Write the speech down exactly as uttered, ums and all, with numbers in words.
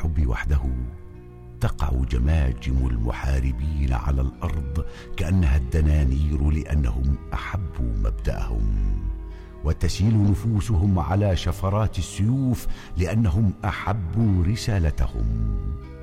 الحب وحده تقع جماجم المحاربين على الأرض كأنها الدنانير لأنهم أحبوا مبدأهم، وتسيل نفوسهم على شفرات السيوف لأنهم أحبوا رسالتهم.